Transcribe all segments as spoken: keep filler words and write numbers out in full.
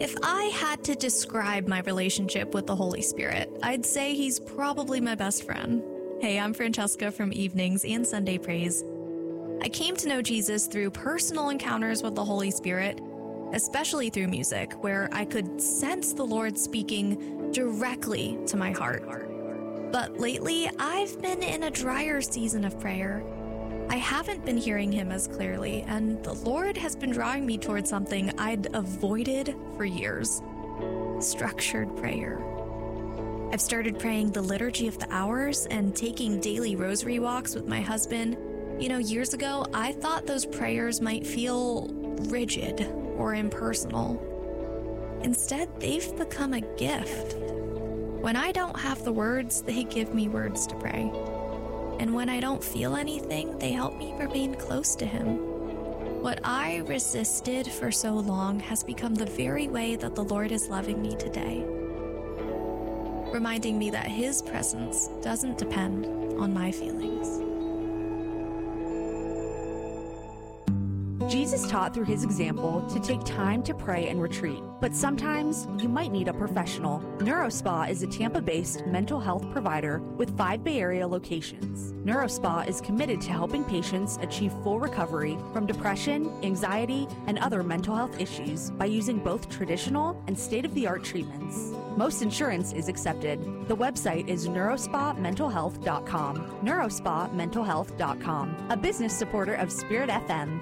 If I had to describe my relationship with the Holy Spirit, I'd say he's probably my best friend. Hey, I'm Francesca from Evenings and Sunday Praise. I came to know Jesus through personal encounters with the Holy Spirit, especially through music, where I could sense the Lord speaking directly to my heart. But lately, I've been in a drier season of prayer. I haven't been hearing him as clearly, and the Lord has been drawing me towards something I'd avoided for years: structured prayer. I've started praying the Liturgy of the Hours and taking daily rosary walks with my husband. You know, years ago, I thought those prayers might feel rigid or impersonal. Instead, they've become a gift. When I don't have the words, they give me words to pray. And when I don't feel anything, they help me remain close to him. What I resisted for so long has become the very way that the Lord is loving me today, reminding me that his presence doesn't depend on my feelings. Jesus taught through his example to take time to pray and retreat, but sometimes you might need a professional. NeuroSpa is a Tampa-based mental health provider with five Bay Area locations. NeuroSpa is committed to helping patients achieve full recovery from depression, anxiety, and other mental health issues by using both traditional and state-of-the-art treatments. Most insurance is accepted. The website is neurospa mental health dot com. neurospa mental health dot com, a business supporter of Spirit F M.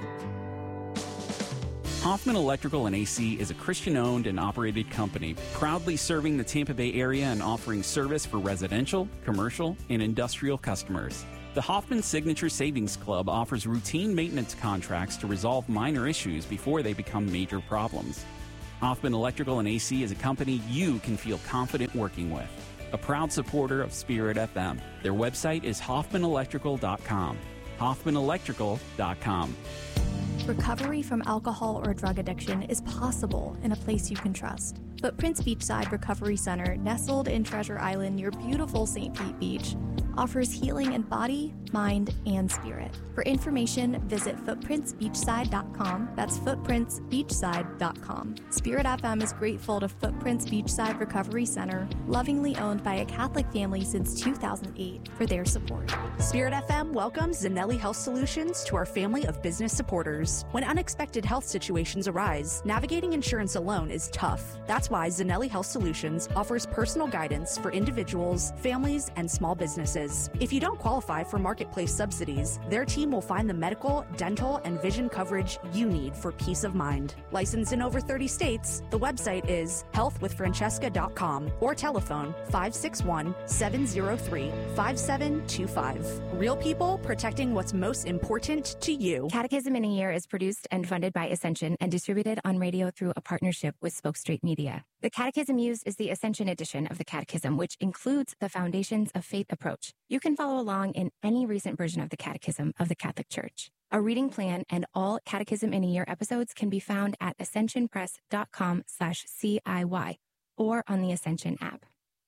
Hoffman Electrical and A C is a Christian-owned and operated company proudly serving the Tampa Bay area and offering service for residential, commercial, and industrial customers. The Hoffman Signature Savings Club offers routine maintenance contracts to resolve minor issues before they become major problems. Hoffman Electrical and A C is a company you can feel confident working with. A proud supporter of Spirit F M. Their website is hoffman electrical dot com. hoffman electrical dot com. Recovery from alcohol or drug addiction is possible in a place you can trust. Footprints Beachside Recovery Center, nestled in Treasure Island near beautiful Saint Pete Beach, offers healing in body, mind, and spirit. For information, visit footprints beachside dot com. That's footprints beachside dot com. Spirit F M is grateful to Footprints Beachside Recovery Center, lovingly owned by a Catholic family since two thousand eight, for their support. Spirit F M welcomes Zanelli Health Solutions to our family of business supporters. When unexpected health situations arise, navigating insurance alone is tough. That's why Zanelli Health Solutions offers personal guidance for individuals, families, and small businesses. If you don't qualify for marketplace subsidies, their team will find the medical, dental, and vision coverage you need for peace of mind. Licensed in over thirty states, the website is health with francesca dot com or telephone five six one, seven zero three, five seven two five. Real people protecting what's most important to you. Catechism in a Year is produced and funded by Ascension and distributed on radio through a partnership with Spoke Street Media. The Catechism used is the Ascension edition of the Catechism, which includes the Foundations of Faith approach. You can follow along in any recent version of the Catechism of the Catholic Church. A reading plan and all Catechism in a Year episodes can be found at ascensionpress.com slash CIY or on the Ascension app.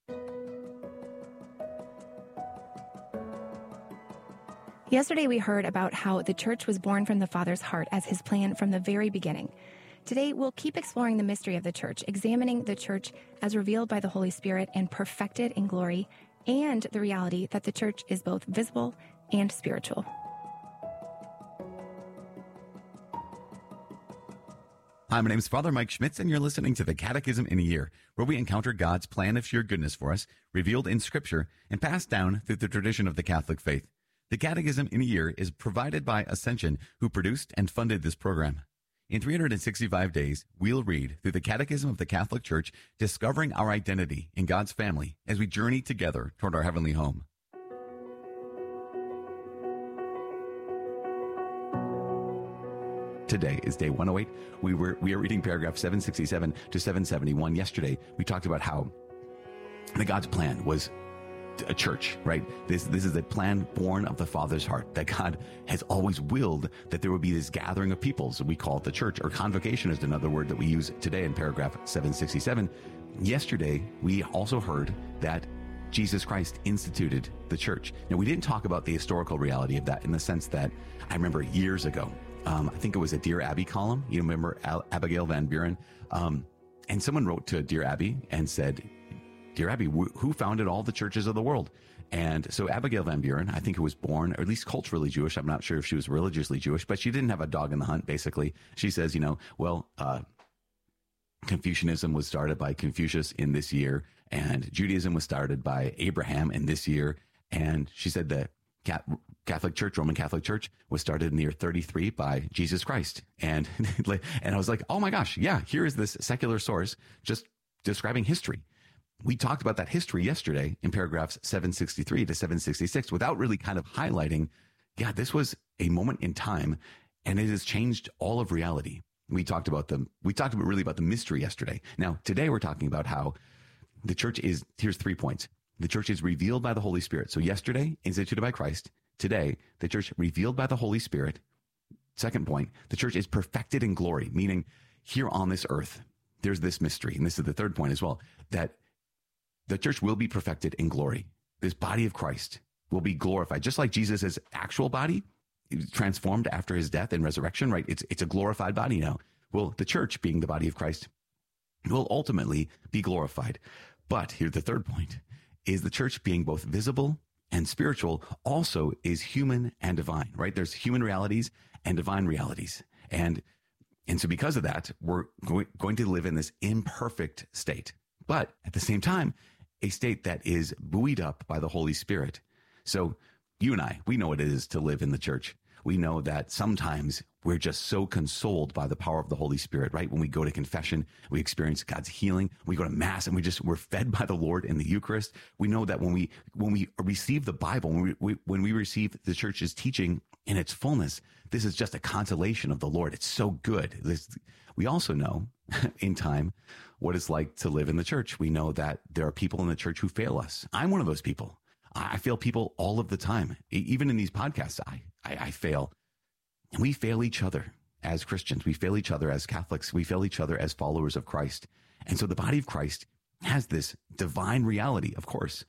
Yesterday, we heard about how the church was born from the Father's heart as his plan from the very beginning. Today, we'll keep exploring the mystery of the church, examining the church as revealed by the Holy Spirit and perfected in glory, and the reality that the church is both visible and spiritual. Hi, my name is Father Mike Schmitz, and you're listening to the Catechism in a Year, where we encounter God's plan of sheer goodness for us, revealed in Scripture, and passed down through the tradition of the Catholic faith. The Catechism in a Year is provided by Ascension, who produced and funded this program. In three hundred sixty-five days, we'll read through the Catechism of the Catholic Church, discovering our identity in God's family as we journey together toward our heavenly home. Today is day one oh eight. We were we are reading paragraph seven sixty-seven to seven seventy-one. Yesterday, we talked about how the God's plan was a church, right? This this is a plan born of the Father's heart, that God has always willed that there would be this gathering of peoples. We call it the church, or convocation is another word that we use today in paragraph seven sixty-seven. Yesterday, we also heard that Jesus Christ instituted the church. Now, we didn't talk about the historical reality of that in the sense that I remember years ago, um, I think it was a Dear Abby column. You remember Al- Abigail Van Buren? Um, and someone wrote to Dear Abby and said, Dear Abby, wh- who founded all the churches of the world? And so Abigail Van Buren, I think, who was born, or at least culturally Jewish, I'm not sure if she was religiously Jewish, but she didn't have a dog in the hunt, basically. She says, you know, well, uh, Confucianism was started by Confucius in this year, and Judaism was started by Abraham in this year. And she said the Catholic Church, Roman Catholic Church, was started in the year thirty-three by Jesus Christ. And, and I was like, oh my gosh, yeah, here is this secular source just describing history. We talked about that history yesterday in paragraphs seven sixty-three to seven sixty-six without really kind of highlighting, yeah, this was a moment in time and it has changed all of reality. We talked about the, we talked about really about the mystery yesterday. Now, today we're talking about how the church is, here's three points. The church is revealed by the Holy Spirit. So yesterday, instituted by Christ. Today, the church revealed by the Holy Spirit. Second point, the church is perfected in glory, meaning here on this earth, there's this mystery. And this is the third point as well, that the church will be perfected in glory. This body of Christ will be glorified, just like Jesus' actual body transformed after his death and resurrection, right? It's, it's a glorified body now. Well, the church, being the body of Christ, will ultimately be glorified. But here's the third point, is the church being both visible and spiritual also is human and divine, right? There's human realities and divine realities. And, and so because of that, we're going, going to live in this imperfect state, but at the same time, a state that is buoyed up by the Holy Spirit. So you and I, we know what it is to live in the church. We know that sometimes we're just so consoled by the power of the Holy Spirit, right? When we go to confession, we experience God's healing. We go to mass and we just, we're fed by the Lord in the Eucharist. We know that when we, when we receive the Bible, when we, we when we receive the church's teaching in its fullness, this is just a consolation of the Lord. It's so good. This, we also know in time what it's like to live in the church. We know that there are people in the church who fail us. I'm one of those people. I fail people all of the time. Even in these podcasts, I, I, I fail. And we fail each other as Christians. We fail each other as Catholics. We fail each other as followers of Christ. And so the body of Christ has this divine reality, of course.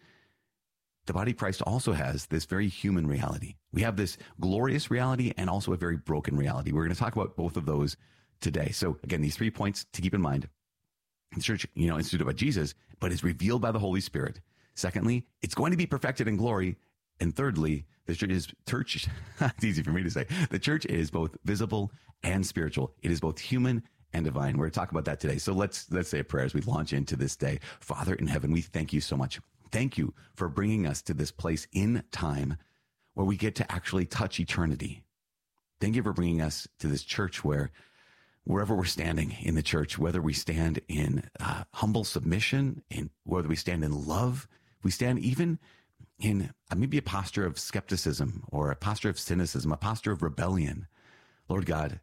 The body of Christ also has this very human reality. We have this glorious reality and also a very broken reality. We're going to talk about both of those today. So again, these three points to keep in mind. The church, you know, instituted by Jesus, but is revealed by the Holy Spirit. Secondly, it's going to be perfected in glory. And thirdly, the church is, church, it's easy for me to say, the church is both visible and spiritual. It is both human and divine. We're going to talk about that today. So let's, let's say a prayer as we launch into this day. Father in heaven, we thank you so much. Thank you for bringing us to this place in time where we get to actually touch eternity. Thank you for bringing us to this church where wherever we're standing in the church, whether we stand in uh, humble submission, in whether we stand in love, we stand even in uh, maybe a posture of skepticism or a posture of cynicism, a posture of rebellion. Lord God,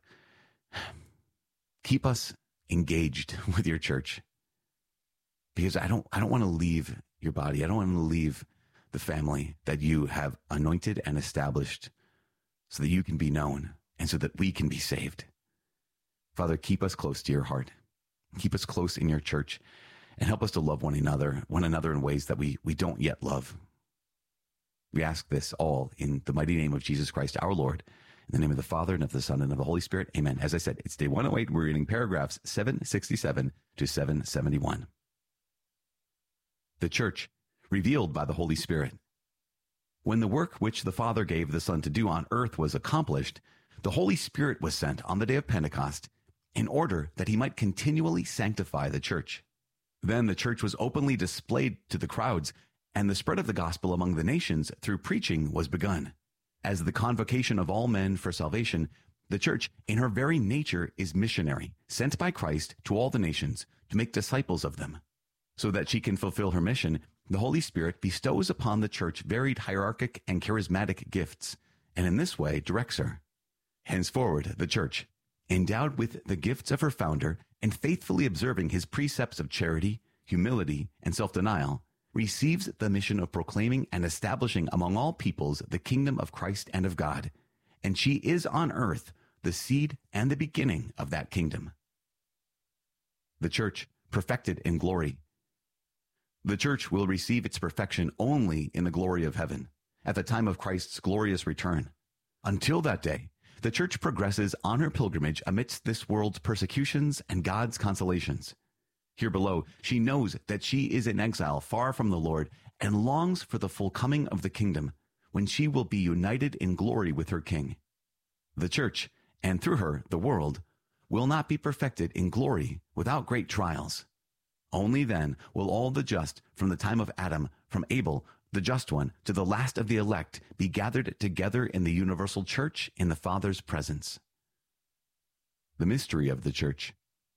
keep us engaged with your church, because I don't, I don't want to leave your body. I don't want to leave the family that you have anointed and established so that you can be known and so that we can be saved. Father, keep us close to your heart. Keep us close in your church and help us to love one another, one another in ways that we, we don't yet love. We ask this all in the mighty name of Jesus Christ, our Lord, in the name of the Father and of the Son and of the Holy Spirit. Amen. As I said, it's day one oh eight. We're reading paragraphs seven sixty-seven to seven seventy-one. The church, revealed by the Holy Spirit. When the work which the Father gave the Son to do on earth was accomplished, the Holy Spirit was sent on the day of Pentecost in order that he might continually sanctify the church. Then the church was openly displayed to the crowds, and the spread of the gospel among the nations through preaching was begun. As the convocation of all men for salvation, the church, in her very nature, is missionary, sent by Christ to all the nations to make disciples of them. So that she can fulfill her mission, the Holy Spirit bestows upon the church varied hierarchic and charismatic gifts, and in this way directs her. Henceforward, the church, endowed with the gifts of her founder and faithfully observing his precepts of charity, humility, and self-denial, receives the mission of proclaiming and establishing among all peoples the kingdom of Christ and of God, and she is on earth the seed and the beginning of that kingdom. The church, perfected in glory. The church will receive its perfection only in the glory of heaven, at the time of Christ's glorious return. Until that day, the church progresses on her pilgrimage amidst this world's persecutions and God's consolations. Here below, she knows that she is in exile far from the Lord and longs for the full coming of the kingdom, when she will be united in glory with her King. The church, and through her, the world, will not be perfected in glory without great trials. Only then will all the just, from the time of Adam, from Abel, the just one, to the last of the elect, be gathered together in the universal church in the Father's presence. The mystery of the church.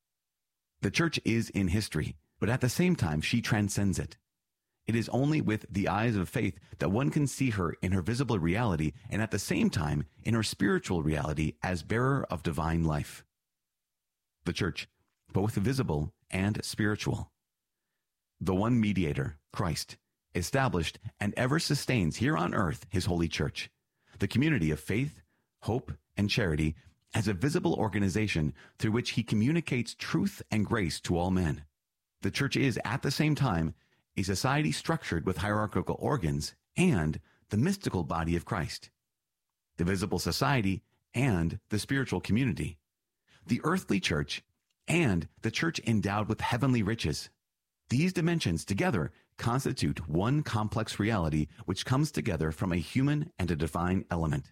The church is in history, but at the same time she transcends it. It is only with the eyes of faith that one can see her in her visible reality and at the same time in her spiritual reality as bearer of divine life. The church, both visible and spiritual. The one mediator, Christ, established and ever sustains here on earth his holy church, the community of faith, hope, and charity, as a visible organization through which he communicates truth and grace to all men. The church is, at the same time, a society structured with hierarchical organs and the mystical body of Christ, the visible society and the spiritual community, the earthly church and the church endowed with heavenly riches. These dimensions together constitute one complex reality which comes together from a human and a divine element.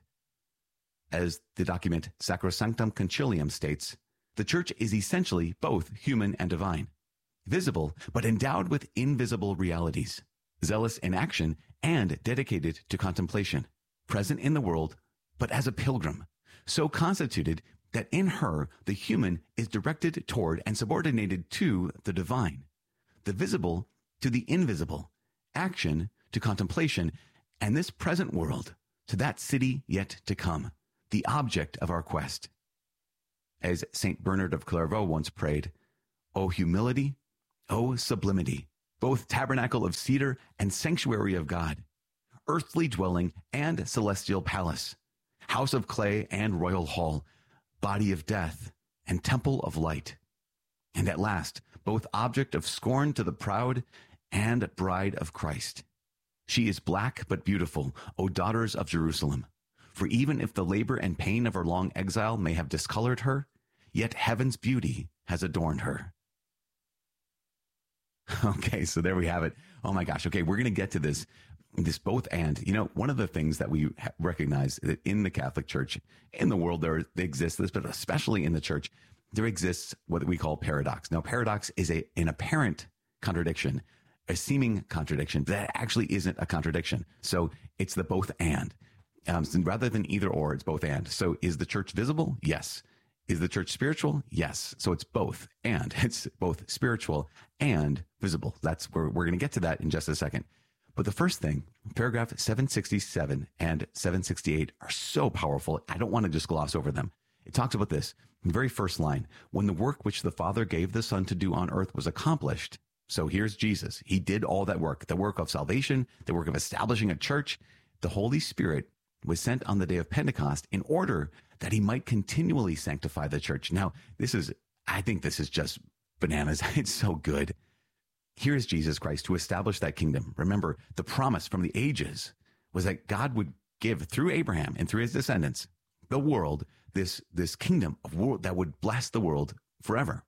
As the document Sacrosanctum Concilium states, the church is essentially both human and divine, visible but endowed with invisible realities, zealous in action and dedicated to contemplation, present in the world but as a pilgrim, so constituted that in her the human is directed toward and subordinated to the divine, the visible to the invisible, action to contemplation, and this present world to that city yet to come, the object of our quest. As Saint Bernard of Clairvaux once prayed, O humility, O sublimity, both tabernacle of cedar and sanctuary of God, earthly dwelling and celestial palace, house of clay and royal hall, body of death and temple of light, and at last both object of scorn to the proud and bride of Christ. She is black but beautiful, O daughters of Jerusalem. For even if the labor and pain of her long exile may have discolored her, yet heaven's beauty has adorned her. Okay, so there we have it. Oh my gosh. Okay, we're going to get to this, this both and. You know, one of the things that we recognize that in the Catholic Church, in the world, there exists this, but especially in the church, there exists what we call paradox. Now, paradox is a an apparent contradiction, a seeming contradiction that actually isn't a contradiction. So it's the both and. Um, so rather than either or, it's both and. So is the church visible? Yes. Is the church spiritual? Yes. So it's both and. It's both spiritual and visible. That's where we're going to get to that in just a second. But the first thing, paragraph seven sixty-seven and seven sixty-eight are so powerful. I don't want to just gloss over them. It talks about this. The very first line, when the work which the Father gave the Son to do on earth was accomplished. So here's Jesus. He did all that work, the work of salvation, the work of establishing a church. The Holy Spirit was sent on the day of Pentecost in order that he might continually sanctify the church. Now, this is, I think this is just bananas. It's so good. Here is Jesus Christ to establish that kingdom. Remember, the promise from the ages was that God would give through Abraham and through his descendants, the world, this, this kingdom of world that would bless the world forever.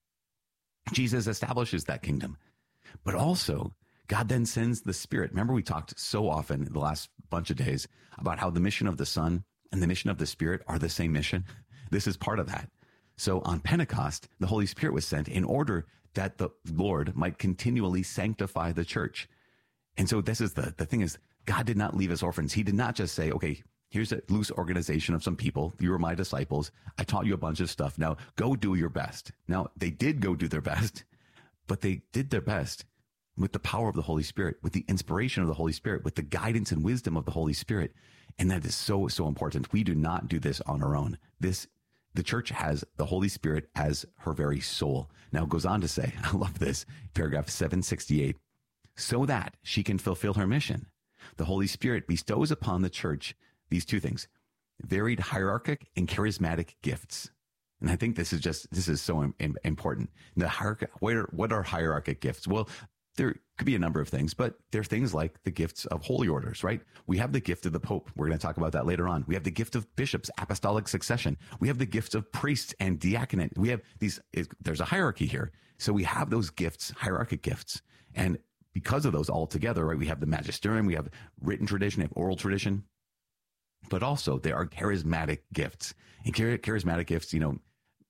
Jesus establishes that kingdom. But also, God then sends the Spirit. Remember, we talked so often in the last bunch of days about how the mission of the Son and the mission of the Spirit are the same mission. This is part of that. So on Pentecost, the Holy Spirit was sent in order that the Lord might continually sanctify the church. And so this is the, the thing is, God did not leave us orphans. He did not just say, okay, here's a loose organization of some people. You were my disciples. I taught you a bunch of stuff. Now go do your best. Now they did go do their best, but they did their best with the power of the Holy Spirit, with the inspiration of the Holy Spirit, with the guidance and wisdom of the Holy Spirit. And that is so, so important. We do not do this on our own. This, the church has the Holy Spirit as her very soul. Now it goes on to say, I love this, paragraph seven sixty-eight, so that she can fulfill her mission. The Holy Spirit bestows upon the church these two things, varied hierarchic and charismatic gifts. And I think this is just, this is so im- important. The hierarch- what are, what are hierarchic gifts? Well, there could be a number of things, but there are things like the gifts of holy orders, right? We have the gift of the Pope. We're going to talk about that later on. We have the gift of bishops, apostolic succession. We have the gifts of priests and diaconate. We have these, there's a hierarchy here. So we have those gifts, hierarchic gifts. And because of those all together, right, we have the magisterium, we have written tradition, we have oral tradition, but also there are charismatic gifts. And charismatic gifts, you know,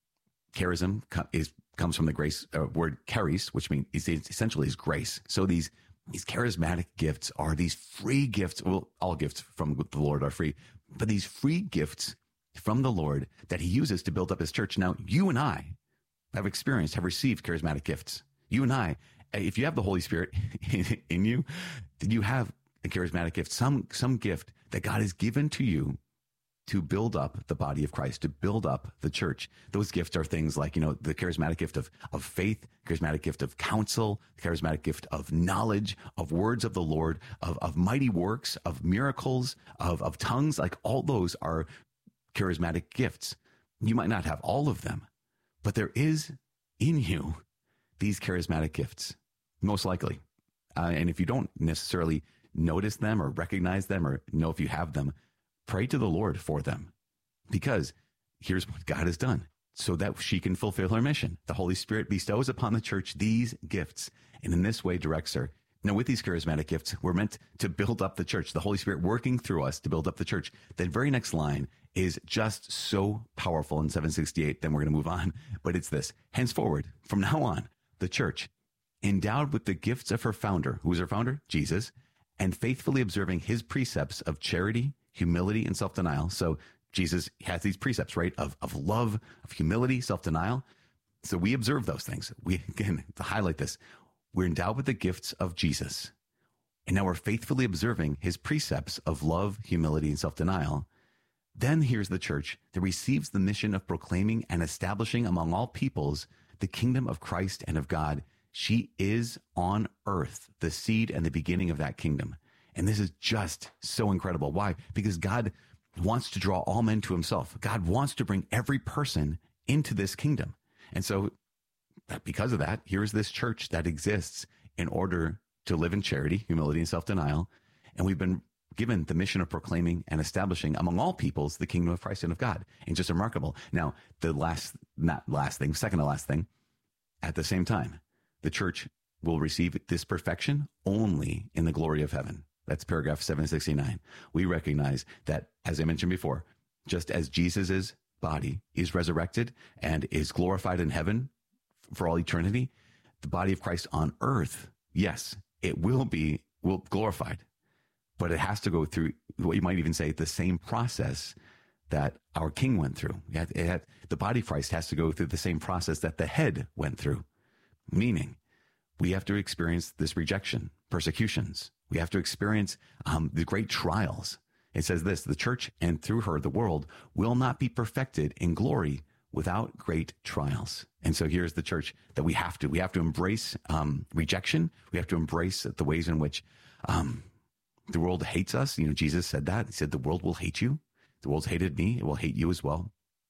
charism is comes from the grace uh, word charis, which means is essentially is grace. So these these charismatic gifts are these free gifts. Well, all gifts from the Lord are free, but these free gifts from the Lord that he uses to build up his church. Now, you and I have experienced, have received charismatic gifts. You and I, if you have the Holy Spirit in, in you, then you have a charismatic gift, some some gift that God has given to you to build up the body of Christ, to build up the church. Those gifts are things like, you know, the charismatic gift of, of faith, charismatic gift of counsel, charismatic gift of knowledge, of words of the Lord, of, of mighty works, of miracles, of, of tongues. Like all those are charismatic gifts. You might not have all of them, but there is in you these charismatic gifts, most likely. Uh, and if you don't necessarily notice them or recognize them or know if you have them, pray to the Lord for them, because here's what God has done so that she can fulfill her mission. The Holy Spirit bestows upon the church these gifts, and in this way directs her. Now, with these charismatic gifts, we're meant to build up the church, the Holy Spirit working through us to build up the church. The very next line is just so powerful in seven sixty-eight. Then we're going to move on. But it's this: henceforward, from now on, the church, endowed with the gifts of her founder, who is her founder? Jesus, and faithfully observing his precepts of charity, humility, and self-denial. So Jesus has these precepts, right, of, of love, of humility, self-denial. So we observe those things. We, again, to highlight this, we're endowed with the gifts of Jesus. And now we're faithfully observing his precepts of love, humility, and self-denial. Then here's the church that receives the mission of proclaiming and establishing among all peoples the kingdom of Christ and of God. She is on earth, the seed and the beginning of that kingdom. And this is just so incredible. Why? Because God wants to draw all men to himself. God wants to bring every person into this kingdom. And so because of that, here's this church that exists in order to live in charity, humility, and self-denial. And we've been given the mission of proclaiming and establishing among all peoples the kingdom of Christ and of God. And just remarkable. Now, the last, not last thing, second to last thing, at the same time, the church will receive this perfection only in the glory of heaven. That's paragraph seven sixty-nine. We recognize that, as I mentioned before, just as Jesus's body is resurrected and is glorified in heaven for all eternity, the body of Christ on earth, yes, it will be will glorified, but it has to go through what you might even say the same process that our King went through. It had, it had, the body of Christ has to go through the same process that the head went through, meaning we have to experience this rejection, persecutions. We have to experience um, the great trials. It says this: the church and through her, the world will not be perfected in glory without great trials. And so here's the church that we have to, we have to embrace um, rejection. We have to embrace the ways in which um, the world hates us. You know, Jesus said that. He said, the world will hate you. The world's hated me. It will hate you as well.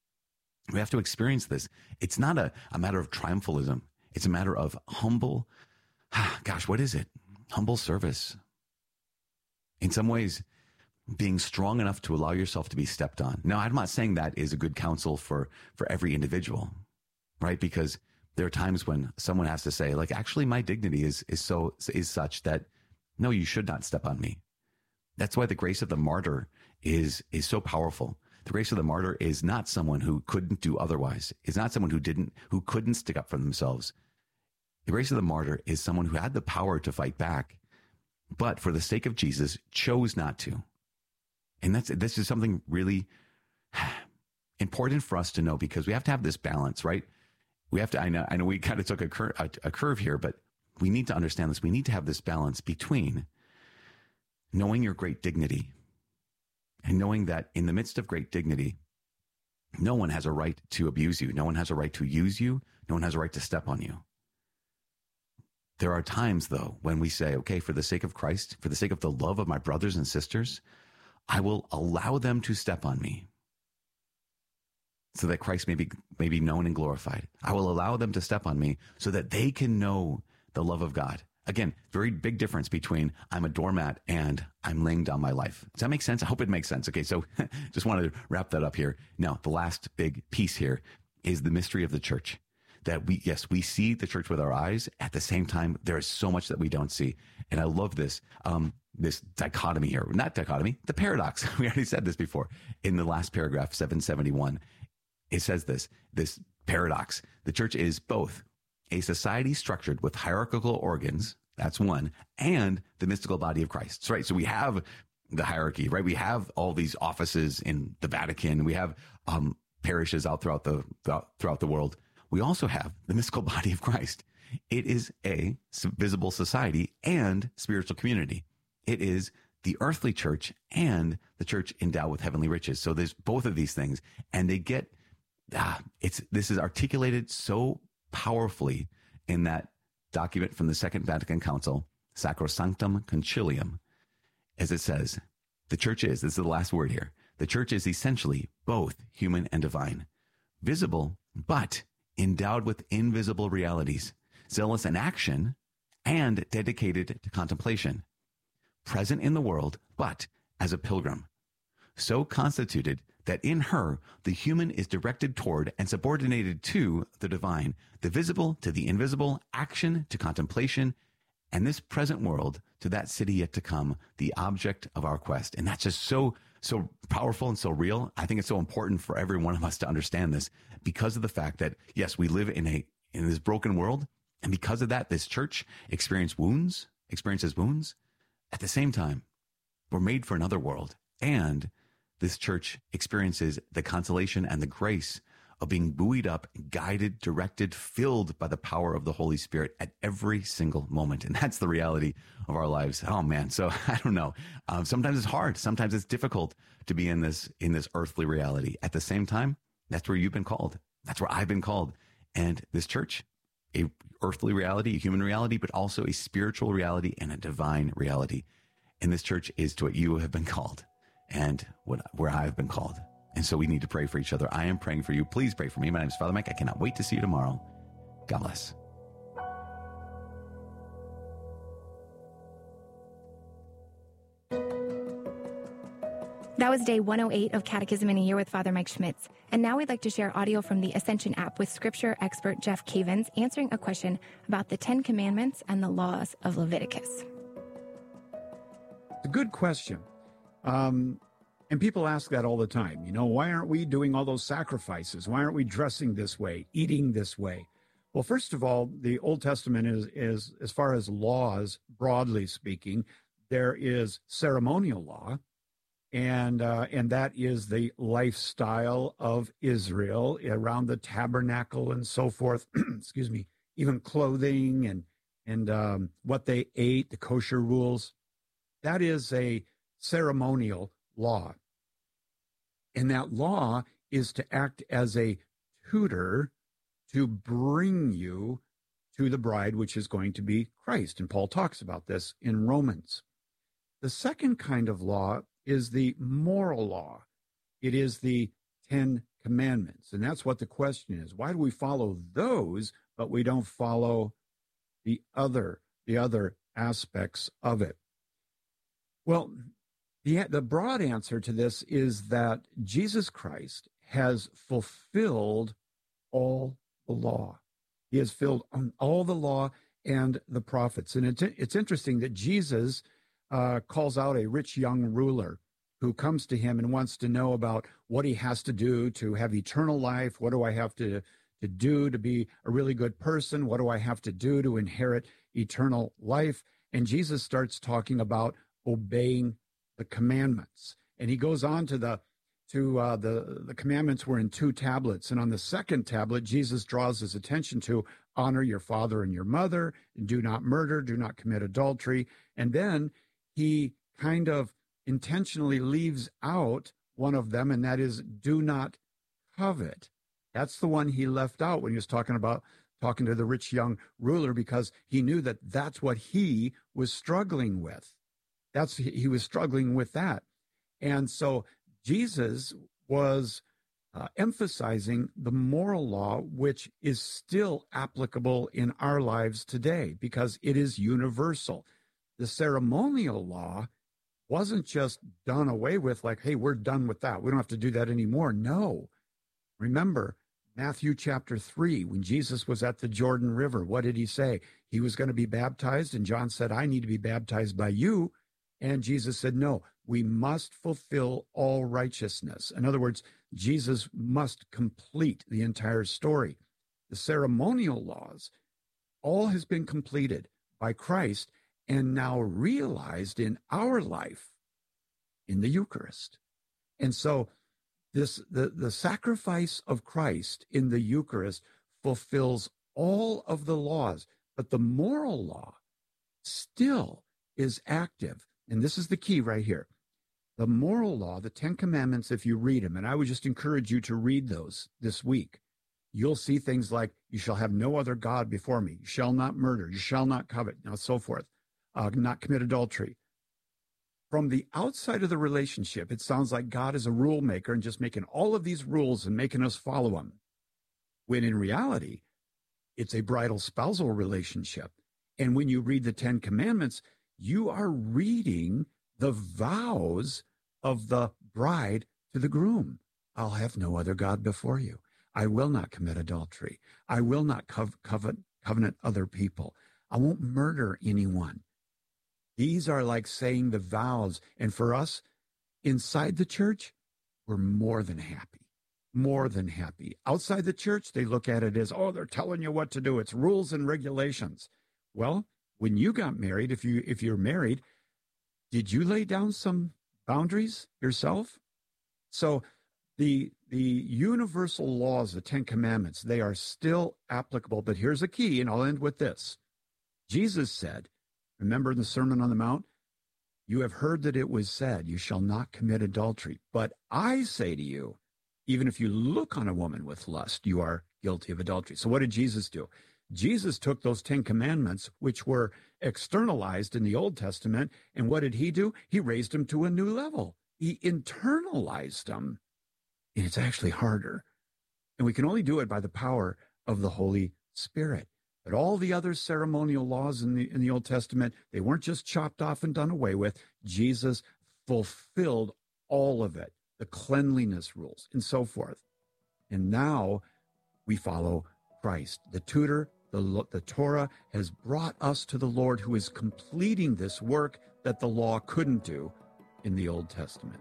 We have to experience this. It's not a, a matter of triumphalism. It's a matter of humble, gosh, what is it? Humble service. In some ways, being strong enough to allow yourself to be stepped on. Now, I'm not saying that is a good counsel for, for every individual, right? Because there are times when someone has to say, like, actually, my dignity is, is so, is such that, no, you should not step on me. That's why the grace of the martyr is, is so powerful. The grace of the martyr is not someone who couldn't do otherwise. It's not someone who didn't, who couldn't stick up for themselves. The grace of the martyr is someone who had the power to fight back, but for the sake of Jesus, chose not to. And that's, this is something really important for us to know, because we have to have this balance, right? We have to, I know, I know we kind of took a, cur, a, a curve here, but we need to understand this. We need to have this balance between knowing your great dignity and knowing that in the midst of great dignity, no one has a right to abuse you. No one has a right to use you. No one has a right to step on you. There are times, though, when we say, okay, for the sake of Christ, for the sake of the love of my brothers and sisters, I will allow them to step on me so that Christ may be, may be known and glorified. I will allow them to step on me so that they can know the love of God. Again, very big difference between I'm a doormat and I'm laying down my life. Does that make sense? I hope it makes sense. Okay, so just wanted to wrap that up here. Now, the last big piece here is the mystery of the church. That we, yes, we see the church with our eyes. At the same time, there is so much that we don't see. And I love this, um, this dichotomy here. Not dichotomy, the paradox. We already said this before. In the last paragraph, seven seventy-one, it says this, this paradox. The church is both a society structured with hierarchical organs, that's one, and the mystical body of Christ. Right. So we have the hierarchy, right? We have all these offices in the Vatican. We have um, parishes out throughout the throughout the world. We also have the mystical body of Christ. It is a visible society and spiritual community. It is the earthly church and the church endowed with heavenly riches. So there's both of these things, and they get ah, it's this is articulated so powerfully in that document from the Second Vatican Council, Sacrosanctum Concilium, as it says, the church is, this is the last word here, the church is essentially both human and divine, visible, but endowed with invisible realities, zealous in action, and dedicated to contemplation, present in the world, but as a pilgrim, so constituted that in her, the human is directed toward and subordinated to the divine, the visible to the invisible, action to contemplation, and this present world to that city yet to come, the object of our quest. And that's just so, so powerful and so real. I think it's so important for every one of us to understand this because of the fact that, yes, we live in a, in this broken world. And because of that, this church experiences wounds, experiences wounds. At the same time, we're made for another world. And this church experiences the consolation and the grace of being buoyed up, guided, directed, filled by the power of the Holy Spirit at every single moment. And that's the reality of our lives. Oh man. So I don't know. Um, sometimes it's hard. Sometimes it's difficult to be in this, in this earthly reality. At the same time, that's where you've been called. That's where I've been called. And this church, a earthly reality, a human reality, but also a spiritual reality and a divine reality. And this church is to what you have been called and what, where I've been called. And so we need to pray for each other. I am praying for you. Please pray for me. My name is Father Mike. I cannot wait to see you tomorrow. God bless. That was day one oh eight of Catechism in a Year with Father Mike Schmitz. And now we'd like to share audio from the Ascension app with scripture expert Jeff Cavins answering a question about the Ten Commandments and the laws of Leviticus. A good question. Um, and people ask that all the time. You know, why aren't we doing all those sacrifices? Why aren't we dressing this way, eating this way? Well, first of all, the Old Testament is, is as far as laws, broadly speaking, there is ceremonial law. And uh, and that is the lifestyle of Israel around the tabernacle and so forth. Excuse me, even clothing and and um, what they ate, the kosher rules. That is a ceremonial law. And that law is to act as a tutor to bring you to the bride, which is going to be Christ. And Paul talks about this in Romans. The second kind of law is the moral law. It is the Ten Commandments. And that's what the question is. Why do we follow those, but we don't follow the other, the other aspects of it? Well, the, the broad answer to this is that Jesus Christ has fulfilled all the law. He has filled on all the law and the prophets. And it's, it's interesting that Jesus uh, calls out a rich young ruler who comes to him and wants to know about what he has to do to have eternal life. What do I have to, to do to be a really good person? What do I have to do to inherit eternal life? And Jesus starts talking about obeying the commandments. And he goes on to the to uh, the, the commandments were in two tablets. And on the second tablet, Jesus draws his attention to honor your father and your mother, and do not murder, do not commit adultery. And then he kind of intentionally leaves out one of them, and that is do not covet. That's the one he left out when he was talking about talking to the rich young ruler, because he knew that that's what he was struggling with. That's he was struggling with that. And so Jesus was uh, emphasizing the moral law, which is still applicable in our lives today because it is universal. The ceremonial law wasn't just done away with like, hey, we're done with that. We don't have to do that anymore. No. Remember, Matthew chapter three, when Jesus was at the Jordan River, what did he say? He was going to be baptized, and John said, I need to be baptized by you. And Jesus said, no, we must fulfill all righteousness. In other words, Jesus must complete the entire story. The ceremonial laws, all has been completed by Christ and now realized in our life in the Eucharist. And so this the, the sacrifice of Christ in the Eucharist fulfills all of the laws, but the moral law still is active. And this is the key right here. The moral law, the Ten Commandments, if you read them, and I would just encourage you to read those this week, you'll see things like, you shall have no other God before me. You shall not murder. You shall not covet, and so forth. Uh, not commit adultery. From the outside of the relationship, it sounds like God is a rule maker and just making all of these rules and making us follow them. When in reality, it's a bridal spousal relationship. And when you read the Ten Commandments, you are reading the vows of the bride to the groom. I'll have no other God before you. I will not commit adultery. I will not cov- covet, covenant other people. I won't murder anyone. These are like saying the vows. And for us, inside the church, we're more than happy. More than happy. Outside the church, they look at it as, oh, they're telling you what to do. It's rules and regulations. Well, when you got married, if you if you're married, did you lay down some boundaries yourself? So the the universal laws, the Ten Commandments, they are still applicable. But here's a key, and I'll end with this. Jesus said, remember in the Sermon on the Mount, you have heard that it was said, you shall not commit adultery. But I say to you, even if you look on a woman with lust, you are guilty of adultery. So what did Jesus do? Jesus took those Ten Commandments, which were externalized in the Old Testament, and what did he do? He raised them to a new level. He internalized them, and it's actually harder. And we can only do it by the power of the Holy Spirit. But all the other ceremonial laws in the in the Old Testament, they weren't just chopped off and done away with. Jesus fulfilled all of it, the cleanliness rules and so forth. And now we follow Christ. The tutor, the, the Torah has brought us to the Lord, who is completing this work that the law couldn't do in the Old Testament.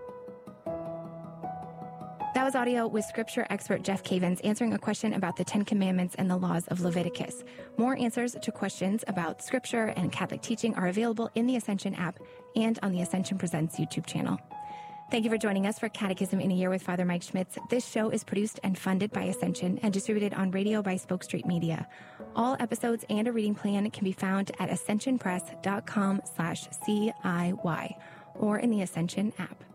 That was audio with scripture expert Jeff Cavins answering a question about the Ten Commandments and the laws of Leviticus. More answers to questions about scripture and Catholic teaching are available in the Ascension app and on the Ascension Presents YouTube channel. Thank you for joining us for Catechism in a Year with Father Mike Schmitz. This show is produced and funded by Ascension and distributed on radio by Spoke Street Media. All episodes and a reading plan can be found at ascensionpress.com slash CIY or in the Ascension app.